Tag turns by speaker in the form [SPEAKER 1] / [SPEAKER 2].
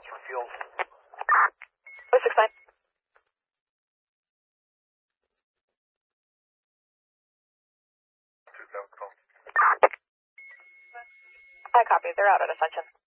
[SPEAKER 1] miles from field.
[SPEAKER 2] 069. I copy. They're out at Ascension.